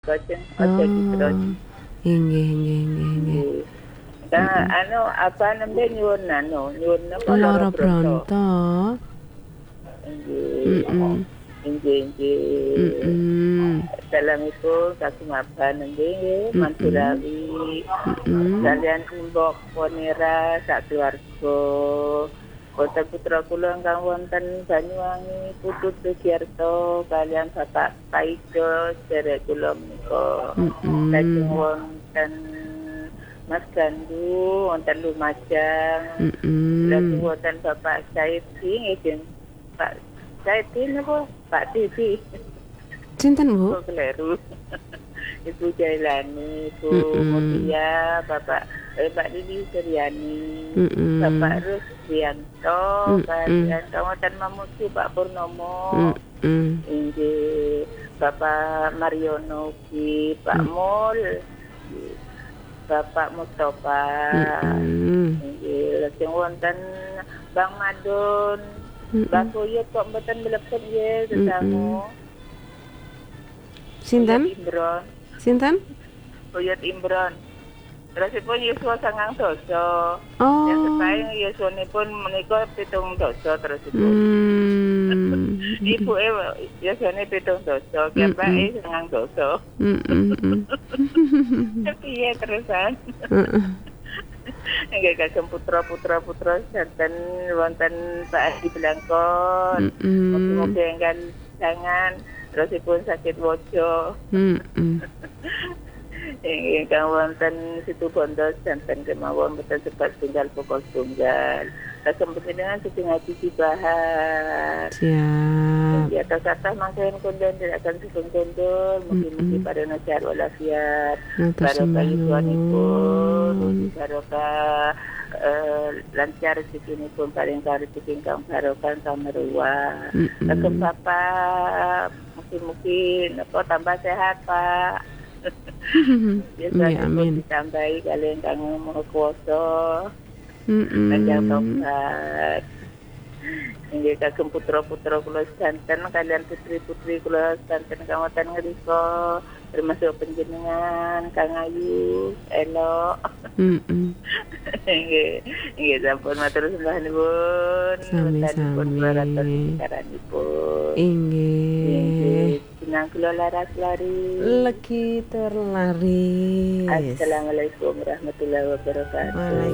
menika jeng aja Oh, diterus. inggih inggih inggih inggih. Nggih. Nah, Mhm. apa nembe nyuwun napa lara Lara bronto. bronto. Inggih. Mhm. Inggih. Mhm. Salamipun kagem abah nggih Mhm. Mansurawi. Mhm. Kalian imbok ponera sak keluarga. Boten putra kula ingkang wonten Banyuwangi Putut Sugiarto kalian Bapak Paido sedherek kula menika. Lajeng Mhm. wonten Mas Gandu wonten Lumajang. Lajeng Mhm. wonten Bapak Saidi nggih Pak Saidi napa Pak Titi. Sinten, Bu? Kok keliru. Ibu Jailani, Ibu Mhm. Mutia, Mbak Lili Suryani, Bapak Mhm. Rusdianto, Mhm. kalian Kawasan Mamuju, Pak Purnomo, Mhm. inggih Bapak Mariono, Pak Mhm. Mul, Bapak Mustafa, Mhm. inggih lajeng wonten Bang Madun, Mbak Mhm. Kuyut kok mboten mlebet nggih Mhm. sesamu. Buyut Sinten? Imron, Sinten? Buyut Imron. Terusipun yuswa 9 dasa. Yang Oh. sepaing yuswanipun menika 7 dasa terusipun. Hmm. Ibuke yuswane 7 dasa, Mhm. kepake 9 dasa. Mhm. Piye terusan? Heeh. Nggih kagem putra sedanten wonten Pak Adi Blangkon. Mhm. Mugi-mugi enggal jangan terusipun sakit waja. Mhm. Ingkang wonten Situ Bondo sedanten kemawon boten sebat tunggal pokok tunggal. Kagem panjenengan sing ngaji dibahas. Siap. Ya kata mangken kondon akan sugeng kondon mugi-mugi Mhm. paring sehat walafiat. Matur Barokah sembah yuswanipun, nuwun. barokah lancar rezekinipun paring rezeki ingkang barokah kameruah. Kagem Mhm. Bapak mugi-mugi napa tambah sehat, Pak. Nggih, Yuswanipun amin. ditambahi kalih ingkang Maha Kuwasa panjang Mhm. tobat. Inggih kagem putra-putra kula sedanten kalian putri-putri kula sedanten kawonten ngrika termasuk panjenengan Kang Ayu, Elo. Mhm. Inggih, inggih sampun matur sembah nuwun wektanipun kula raos Sami-sami. pun. Inggih. Inggih, jenengan kula laras lari. Legi tur laris. Assalamualaikum warahmatullahi wabarakatuh.